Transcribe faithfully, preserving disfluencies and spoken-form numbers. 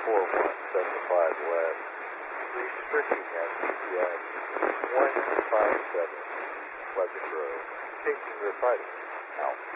four one seven five left, restricting at G P S one five seven Pleasant Grove, taking your fighting. Out.